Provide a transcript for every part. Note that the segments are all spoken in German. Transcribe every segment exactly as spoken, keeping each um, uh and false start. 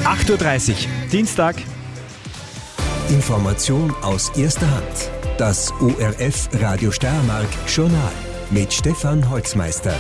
acht Uhr dreißig, Dienstag. Information aus erster Hand. Das O R F Radio Steiermark Journal mit Stefan Holzmeister.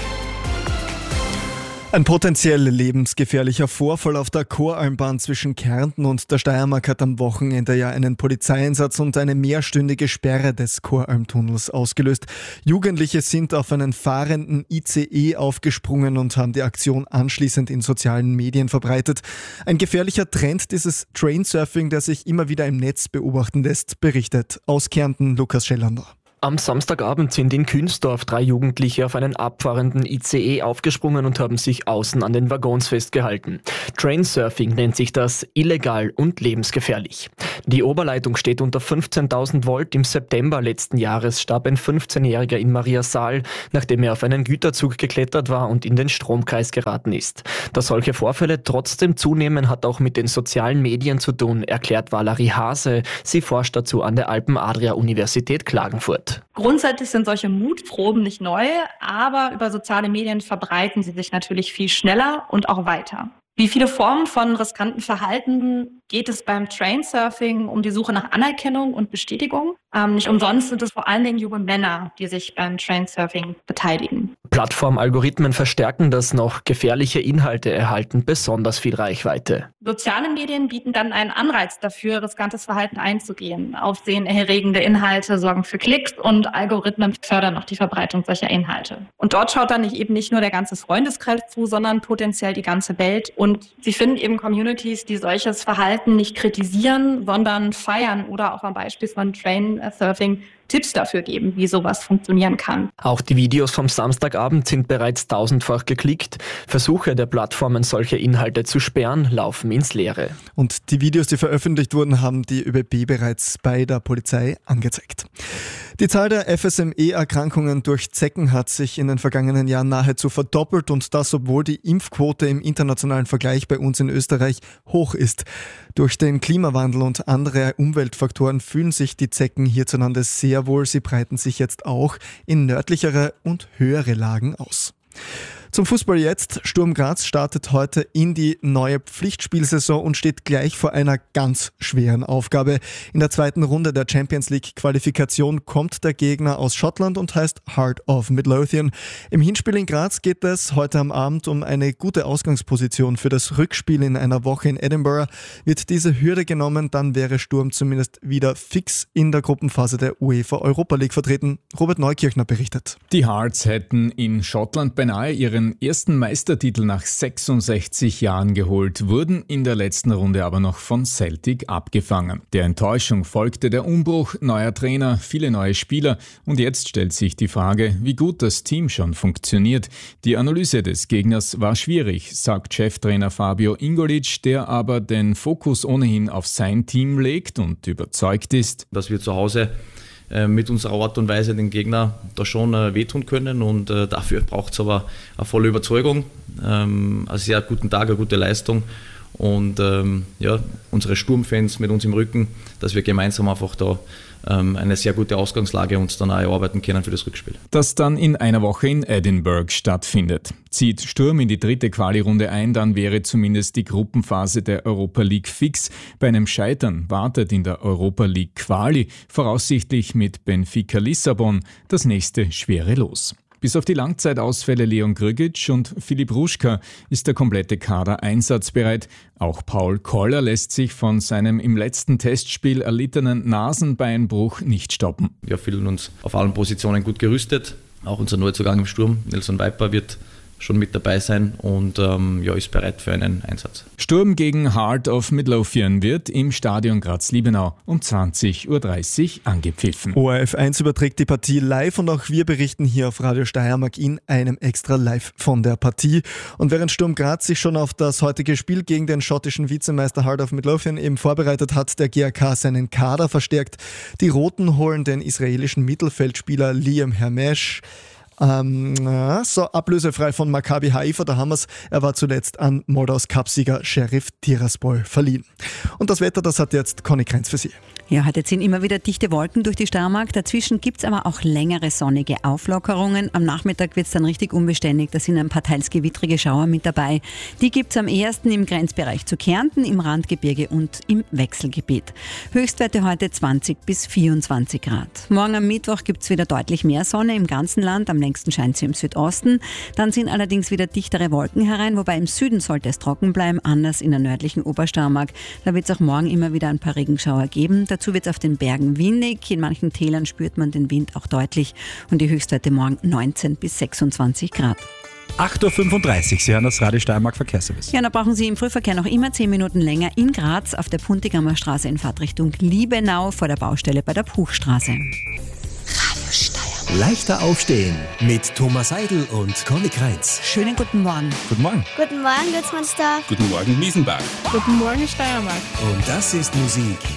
Ein potenziell lebensgefährlicher Vorfall auf der Koralmbahn zwischen Kärnten und der Steiermark hat am Wochenende ja einen Polizeieinsatz und eine mehrstündige Sperre des Koralmtunnels ausgelöst. Jugendliche sind auf einen fahrenden I C E aufgesprungen und haben die Aktion anschließend in sozialen Medien verbreitet. Ein gefährlicher Trend, dieses Trainsurfing, der sich immer wieder im Netz beobachten lässt, berichtet aus Kärnten Lukas Schellander. Am Samstagabend sind in Künsdorf drei Jugendliche auf einen abfahrenden I C E aufgesprungen und haben sich außen an den Waggons festgehalten. Trainsurfing nennt sich das, illegal und lebensgefährlich. Die Oberleitung steht unter fünfzehntausend Volt. Im September letzten Jahres starb ein fünfzehnjähriger in Mariasaal, nachdem er auf einen Güterzug geklettert war und in den Stromkreis geraten ist. Dass solche Vorfälle trotzdem zunehmen, hat auch mit den sozialen Medien zu tun, erklärt Valerie Hase. Sie forscht dazu an der Alpen-Adria-Universität Klagenfurt. Grundsätzlich sind solche Mutproben nicht neu, aber über soziale Medien verbreiten sie sich natürlich viel schneller und auch weiter. Wie viele Formen von riskanten Verhalten geht es beim Trainsurfing um die Suche nach Anerkennung und Bestätigung. Ähm, nicht umsonst sind es vor allen Dingen junge Männer, die sich beim Trainsurfing beteiligen. Plattformalgorithmen verstärken das noch. Gefährliche Inhalte erhalten besonders viel Reichweite. Soziale Medien bieten dann einen Anreiz dafür, riskantes Verhalten einzugehen. Aufsehenerregende Inhalte sorgen für Klicks und Algorithmen fördern auch die Verbreitung solcher Inhalte. Und dort schaut dann nicht eben nicht nur der ganze Freundeskreis zu, sondern potenziell die ganze Welt. Und sie finden eben Communities, die solches Verhalten nicht kritisieren, sondern feiern oder auch am Beispiel von Trainsurfing Tipps dafür geben, wie sowas funktionieren kann. Auch die Videos vom Samstagabend sind bereits tausendfach geklickt. Versuche der Plattformen, solche Inhalte zu sperren, laufen ins Leere. Und die Videos, die veröffentlicht wurden, haben die ÖBB bereits bei der Polizei angezeigt. Die Zahl der F S M E-Erkrankungen durch Zecken hat sich in den vergangenen Jahren nahezu verdoppelt und das, obwohl die Impfquote im internationalen Vergleich bei uns in Österreich hoch ist. Durch den Klimawandel und andere Umweltfaktoren fühlen sich die Zecken hierzulande sehr wohl. Sie breiten sich jetzt auch in nördlichere und höhere Lagen aus. Zum Fußball jetzt. Sturm Graz startet heute in die neue Pflichtspielsaison und steht gleich vor einer ganz schweren Aufgabe. In der zweiten Runde der Champions League Qualifikation kommt der Gegner aus Schottland und heißt Heart of Midlothian. Im Hinspiel in Graz geht es heute am Abend um eine gute Ausgangsposition für das Rückspiel in einer Woche in Edinburgh. Wird diese Hürde genommen, dann wäre Sturm zumindest wieder fix in der Gruppenphase der UEFA Europa League vertreten. Robert Neukirchner berichtet. Die Hearts hätten in Schottland beinahe ihren ersten Meistertitel nach sechsundsechzig Jahren geholt, wurden in der letzten Runde aber noch von Celtic abgefangen. Der Enttäuschung folgte der Umbruch, neuer Trainer, viele neue Spieler und jetzt stellt sich die Frage, wie gut das Team schon funktioniert. Die Analyse des Gegners war schwierig, sagt Cheftrainer Fabio Ingolic, der aber den Fokus ohnehin auf sein Team legt und überzeugt ist, dass wir zu Hause mit unserer Art und Weise den Gegner da schon äh, wehtun können und äh, dafür braucht es aber eine volle Überzeugung, ähm, einen sehr guten Tag, eine gute Leistung und ähm, ja, unsere Sturmfans mit uns im Rücken, dass wir gemeinsam einfach da ähm, eine sehr gute Ausgangslage uns dann auch erarbeiten können für das Rückspiel. Das dann in einer Woche in Edinburgh stattfindet. Zieht Sturm in die dritte Quali-Runde ein, dann wäre zumindest die Gruppenphase der Europa League fix. Bei einem Scheitern wartet in der Europa League Quali, voraussichtlich mit Benfica Lissabon, das nächste schwere Los. Bis auf die Langzeitausfälle Leon Grgic und Filip Ruschka ist der komplette Kader einsatzbereit. Auch Paul Koller lässt sich von seinem im letzten Testspiel erlittenen Nasenbeinbruch nicht stoppen. Wir fühlen uns auf allen Positionen gut gerüstet. Auch unser Neuzugang im Sturm, Nelson Viper, wird schon mit dabei sein und ähm, ja, ist bereit für einen Einsatz. Sturm gegen Heart of Midlothian wird im Stadion Graz-Liebenau um zwanzig Uhr dreißig angepfiffen. O R F eins überträgt die Partie live und auch wir berichten hier auf Radio Steiermark in einem extra Live von der Partie. Und während Sturm Graz sich schon auf das heutige Spiel gegen den schottischen Vizemeister Heart of Midlothian eben vorbereitet hat, der G A K seinen Kader verstärkt. Die Roten holen den israelischen Mittelfeldspieler Liam Hermesh Ähm, so, ablösefrei von Maccabi Haifa, da haben wir es. Er war zuletzt an Moldaus Cupsieger Sheriff Tiraspol verliehen. Und das Wetter, das hat jetzt Conny Krenz für Sie. Ja, heute ziehen immer wieder dichte Wolken durch die Steiermark. Dazwischen gibt es aber auch längere sonnige Auflockerungen. Am Nachmittag wird es dann richtig unbeständig. Da sind ein paar teils gewittrige Schauer mit dabei. Die gibt es am ehesten im Grenzbereich zu Kärnten, im Randgebirge und im Wechselgebiet. Höchstwerte heute zwanzig bis vierundzwanzig Grad. Morgen am Mittwoch gibt es wieder deutlich mehr Sonne im ganzen Land. Am längsten scheint sie im Südosten. Dann sind allerdings wieder dichtere Wolken herein, wobei im Süden sollte es trocken bleiben, anders in der nördlichen Obersteiermark. Da wird es auch morgen immer wieder ein paar Regenschauer geben. Dazu wird es auf den Bergen windig. In manchen Tälern spürt man den Wind auch deutlich. Und die Höchstwerte morgen neunzehn bis sechsundzwanzig Grad. acht Uhr fünfunddreißig, Sie hören das Radio Steiermark Verkehrsservice. Ja, da brauchen Sie im Frühverkehr noch immer zehn Minuten länger in Graz auf der Puntigammer Straße in Fahrtrichtung Liebenau vor der Baustelle bei der Puchstraße. Radio Steiermark. Leichter aufstehen mit Thomas Seidel und Conny Kreitz. Schönen guten Morgen. Guten Morgen. Guten Morgen, Lützmannsdorf. Guten Morgen, Wiesenbach. Guten Morgen, Steiermark. Und das ist Musik